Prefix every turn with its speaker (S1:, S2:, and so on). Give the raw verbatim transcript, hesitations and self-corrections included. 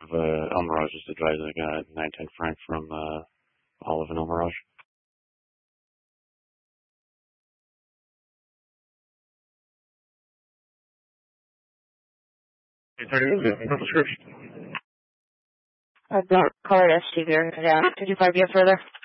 S1: Uh, El Mirage is advising uh, nine ten Frank from uh, Olive and El Mirage.
S2: I don't call it S T V. Yeah. Could you probably get further?